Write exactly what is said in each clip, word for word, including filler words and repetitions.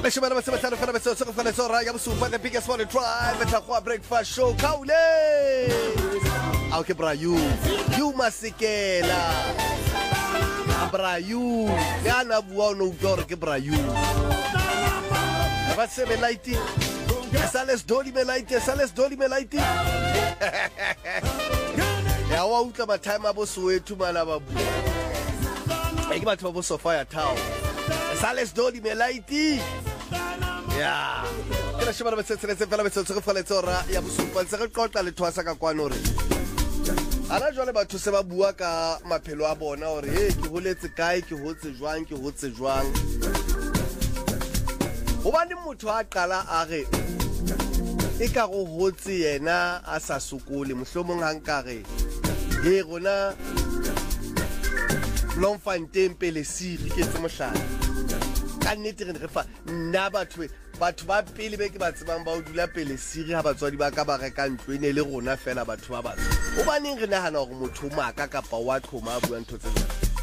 Leshimana basebahlalo fela bese so fela so ra ya busupa the biggest morning drive betla breakfast show kaule awuke bra you you masikela bra you yana bua no dor ke bra you batse me lighting sales doli me lighting sales doli me lighting ya wa utla ba time abo sowetu mana babu ke batho ba bo Sophia Town sales doli me lighting ya kena shebana ba tsetse tsetse fela ba tsetse go fela tsora ya busupa tse re tlotla le twasa ka kwana ore ana jwale batho se ba bua ka maphelo a bona ore he ke holetse kae ke hotse jwang ke hotse jwang ho ba ni motho a qala a re e ka go hotse yena a sa sokole mohlomong hankare he rona Bloemfontein pele siri ke tsemohlala ka nnete re fa nna batho batho ba pele be ke ba tsebang ba o dula pele siri ha batswadi ba ka ba reka ntlo ene le rona fela batho ba batho o ba neng re nahana gore motho maka kapa wa tlhoma bua ntho tse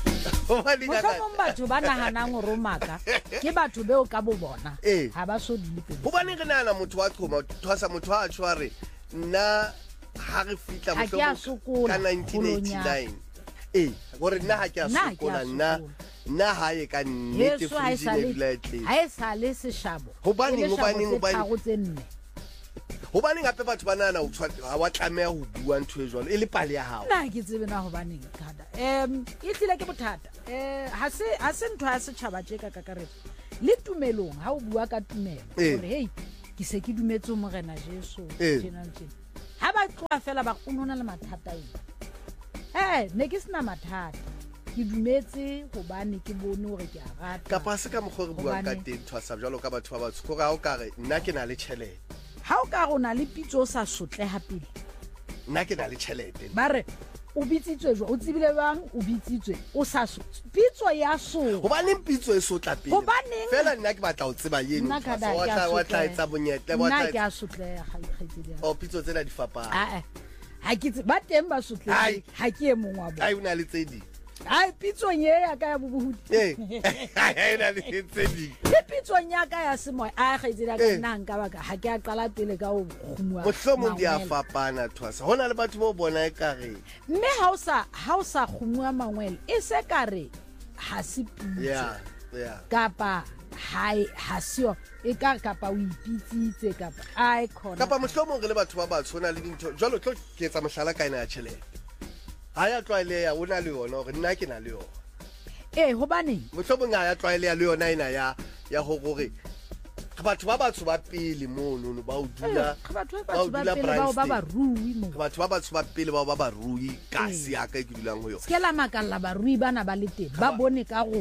o ba neng ka mo batho ba nahanang gore maka ke batho be o ka bo bona ha ba so dile pele o ba neng re nahana motho wa tlhoma thosa motho a tshware nna ha re fitla motho ka nineteen eighty-nine eh gore nna ha ke a sokola nna na hae ka nnete fridge le ha e sa le se shabo ho bani ho bani ho bani ho bani gape batho ba nana o tshwa wa tlameha ho bua ntho e jwalo e le pale ya hao nna ke tsebe na ho bani kada em e tlile ke bothata eh ha se ha se ntho ya se tshaba tje ka kakaretso le tumelong ha o bua ka tumelo gore hey ke se ke dumetse morena Jesu tjena tjena ha ba tloa fela ba unona le mathata eng eh ne ke sna mathata ke dumetse gobane ke bone hore ke a rata ka pa se ka mogore bua ka teng thwasa jalo ka batho ba batho go ga o ka re nna ke na le tšhelete ha o ka rona le pitso sa sotle hapile nna ke na le tšhelete ba re o bitsitswe jo o tsibile bang o bitsitswe o sa so pitso ya so gobane pitso e sotla pele gobane fela nna ke batla o tseba yeno wa tla etsa bonyete wa tla nna ke a sotle ga ikgetsedi o pitso tsena di fapa a a ha ke ba teng ba sotle ha ke e mongwa bo ai una le tsedi ai pitsong ye ya ka ya bobohudi eh ai na le tsedi le pitsong ya ka ya semo a ga itsela ka nna nka baka ha ke a qala pele ka o khumwa mo hlomo di a fapana thwasa hona le batho bo bona e kare mme ha o sa ha o sa khumwa mangwele e se kare ha se pitso ya ya kapa hai hasio e ka kapa o ipitsitse kapa ai khona kapa mo hlomo re le batho ba ba tsona le dintho jwalo tlo ke etsa mohlala ka ina ya tšhelete haya tlwaeleya o na le yona gore nna ke na le yona eh hobane mohlomong a ya tlwaeleya le yona ina ya ya go gore batho ba batho ba pele mo no ba o dula batho ba dula ba ba ba rui mo batho ba batho ba pele ba ba ba rui ka se ya ka ke dulang go yona skela makalla ba rui bana ba le teng ba bone ka go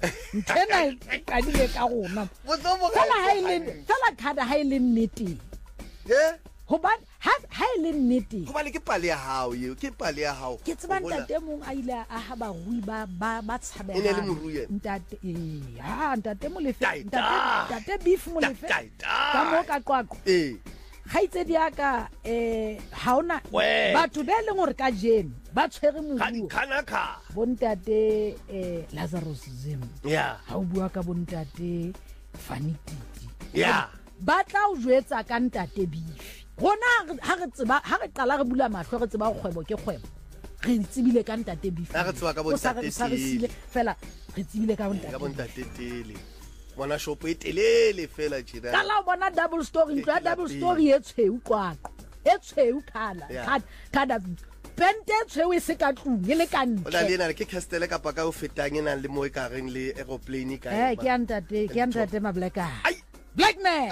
ntena ka dile ka gona fela ha ile fela khada ha ile nnete eh hobane ha ha ile nnete hobane ke pale ya hao eo ke pale ya hao ke tseba ntate mong a ile a ha ba rui ba ba ba tshabela ene le moruye ntate eh ha ntate mo le ntate ntate beef mo le ka mo ka qwaqo eh ga itse di aka eh ha ona batho be leng hore ka jeno ba tshwere moruo kana ka bontate eh Lazarus Zim ya ha o bua ka bontate Fanititi ya ba tla o jwetsa ka ntate beef gona ha re tseba ha re qala re bula mahlo re tseba go kgwebo ke kgwebo re tsebile ka ntate beef ha re tseba ka bontate tele fela re tsebile ka bontate ka bontate tele bona shop e telele fela tjena ka la bona double story ntwa double story e tshweu qwaqo e tshweu khala kada pente tshweu e se ka tlung e le ka ntle o la le ena ke castle ka pa ka o fetang ena le mo e ka reng le aeroplane ka eh ke ntate ke ntate ma black Black man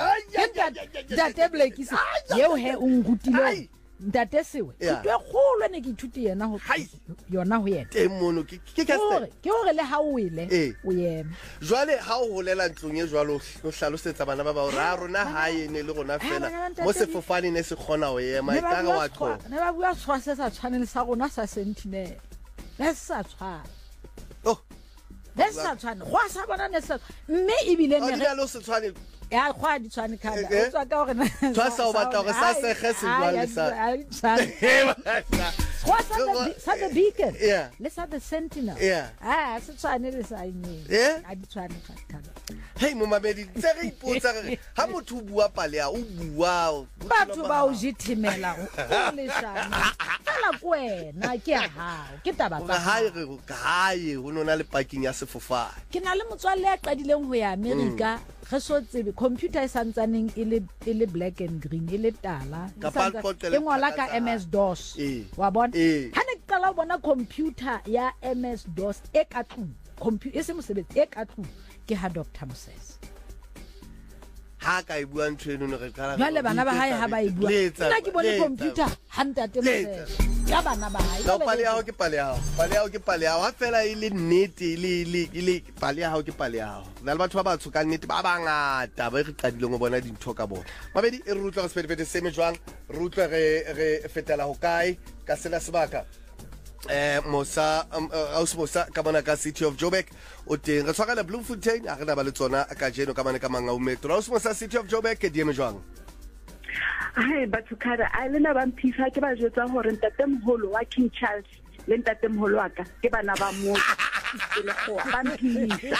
ntate Black is yeo he o ngutile ntate sewe ke twe kholo ne ke ithuti yena ho yona ho yena e mono ke ke castle ke hore le ha o ile o yema jwale ha o holela ntlong e jwalo o hlalosetsa bana ba ba ra rona ha ene le rona fela mo sefofane ne se khona o yema e ka ga wa tlo ne ba bua tshwase sa tshwanele sa rona sa Sentinel le sa tshwana oh le sa tshwana go sa bona ne sa mme ebile ne re lo se tshwane ya khwa di tshwane khanda o tswa ka gore tswa sa o batla gore sa se ge se jwale sa Go sa the sa the Beacon. Yeah. Le sa the Sentinel. Yeah. Ah, se tshwane le sa ine. Yeah. A di tshwane ka. Hey mo mamedi tse re ipotsa re ha motho o bua pale ya o bua batho ba o jithimela o le shana fela kwena ke a hao ke taba ka hae re go kae ho nona le parking ya sefofane ke na le motswalle ya qadileng ho ya America ge so tsebe computer e santsaneng e le e le black and green e le tala e ngola ka M S DOS wa bona ha ne ke qala ho bona computer ya M S DOS e ka tlung computer e se mosebetsi e ka tlung ke ha Doctor Moses ha ka e bua ntwe no re qala jwale bana ba hae ha ba e bua nna ke bone computer hantate Moses ya bana ba hae no pale ya ho ke pale ya ho pale ya ho ke pale ya ho fela e le nnete le le le pale ya ho ke pale ya ho na le batho ba ba tsoka nnete ba bangata ba re qadileng go bona dintho ka bona mabedi e re utlwa go sepedipete seme jwang re utlwa re re fetela ho kae ka sela sebaka eh mosa aus mosa ka bona ka City of Joburg o teng re tshwara le Bloemfontein a re na ba le tsona ka jeno ka mane ka manga o metro aus mosa City of Joburg ke dieme jwang ai batho kada a lena ba mphisa ke ba jwetsa hore ntate moholo wa King Charles le ntate moholo wa ka ke bana ba mo le go ba mphisa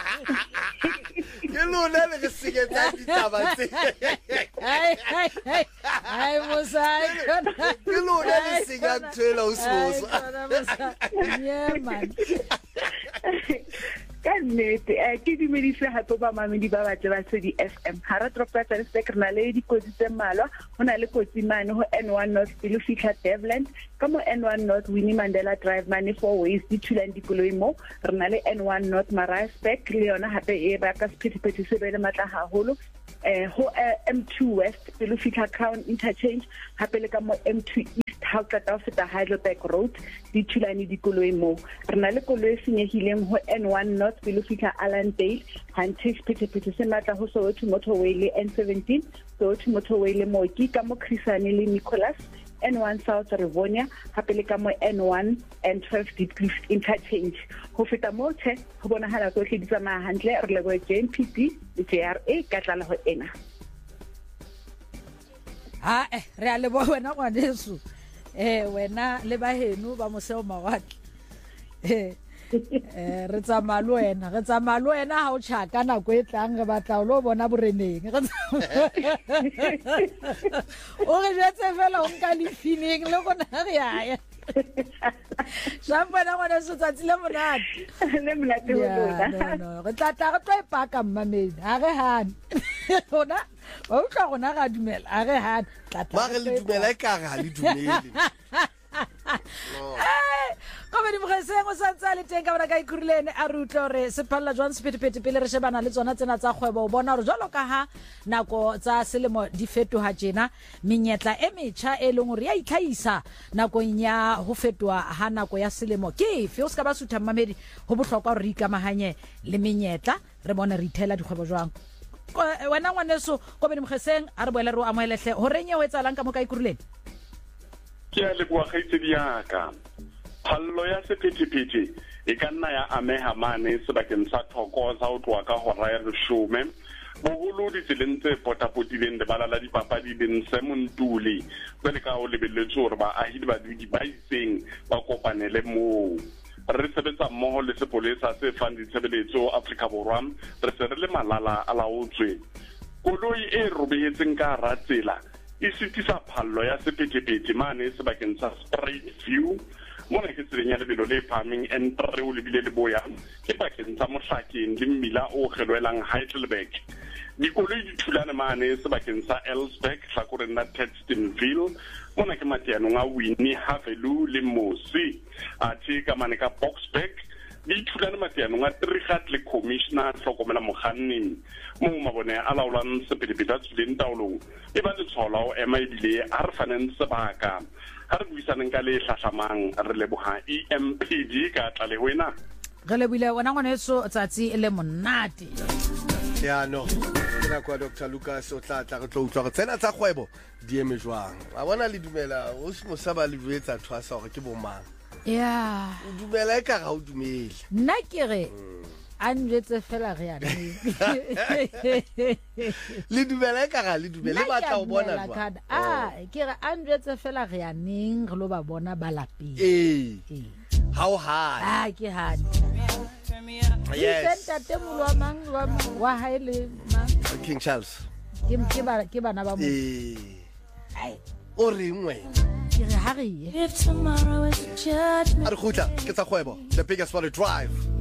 ke lona le re sigetsa ditaba tse ai ai ai ai mosa ke lona le sigetsa tsela aus mosa yeah man kannete eh ke dumedise hape ba mamedi ba batle ba se di F M ha ra tropa tsa se ke na le di kotsi tse mmalwa hona le kotsi mane ho N one North pele fihla Devland ka mo N one North Winnie Mandela Drive mane four ways di thulang dikoloi mo re na le N one North Maritzburg le yona hape e ba ka sephethephethe se bele matla haholo eh ho M two West pele fihla Crown Interchange hape le ka mo M two East ha ka ta feta Heidelberg Road di thulani dikoloi mo re na le koloi senyehileng ho N one North pele fihla Allandale hantis sephethephethe se matla ho Soweto motorway le N seventeen Soweto motorway le mo ki ka mo Chrisane le Nicholas N one South Rivonia hape le ka mo N one and twelve Deep Interchange ho feta motse ho bonahala go hle di tsamaya hantle re le go J N P D le J R A ka tlala ho ena ha eh re a le bo wena ngwaneso eh wena le ba heno ba moseo mawaki eh eh re tsamaya le wena re tsamaya le wena ha o tjhaka na go etlang re batla o lo bona boreneng o re jetse fela o nka le feeling le gona re ya ya Shamba na ngwana se tsatsi le monate le monate ho lona no re tla tla re tlo e paka mmamedi ha re hane ona o tla gona ga dumela ha re hane tla tla ba re le dumela e ka ga le dumele ka ba di mreseng o santsa le teng ka bona ka ikurilene a re utlo re se phalla jwang sephethephethe pele re shebana le tsona tsena tsa kgwebo o bona re jalo ka ha nako tsa selemo di fetoha tjena menyetla e metjha e leng hore ya itlhaisa nakong ya ho fetoha ha nako ya selemo ke fe o ska ba sutha mamedi ho bohlokwa re ikamahanye le menyetla re bone re ithela dikgwebo jwang wena ngwaneso ko ba di mreseng a re boele re o amohelehle ho renye ho etsalang ka mo ka ikurilene ke a le bua gaitsedi yaka phallo ya sephethephethe e ka nna ya ameha mane sebakeng sa thoko sa ho tloha ka hora ya leshome boholo ditseleng tse potapotileng lebala la dipapadi leng semontuli jwale ka o lebelletse hore baahedi ba dudi ba itseng ba kopanele moo re sebetsa mmoho le sepolesa se fang ditshebeletso Afrika Borwa re se re le malala a laotswe koloi e robehetseng ka hara tsela e sitisa phallo ya sephethephethe mane sebakeng sa Straight View mona ke tseleng ya lebelo le phaming N three o lebile le boya ke pakeng tsa Mohlakeng le mmila o kgelwelang Heidelberg dikoloi di thulane mane sebakeng sa Elsbeck hlakoreng la Textonville mona ke mateanong a Winnie Havelu le Mosi athe ka mane ka Boksburg di thulane mateanong a Trigat le Commissioner hlokomela mokganni mo mabone a laolang sephethephethe a tsuleng taolong e ba le tshola o ema ebile a re faneng sebaka ha re buisaneng ka le hlahlamang re leboha E M P D ka tla le wena re lebile wena ngwaneso tsatsi le monate ya no ke na kwa Doctor Lucas o tla tla re tlo utlwa re tsena tsa kgwebo di eme jwang a bona le dumela o se mo sa ba le buetsa thwasa hore ke bo mang ya o dumela e ka ga o dumele nna ke re a njwetse fela re yaneng le dumela ka ga le dumela le batla go bona jwa ah ke re a njwetse fela re yaneng re lo ba bona ba lapeng eh how high ah ke hane yes ntate molo wa mang wa haile mang King Charles ke ke ba ke bana ba mo eh ai o reng wena ke re ha re ye a re khutla ke tsa kgwebo the biggest for the drive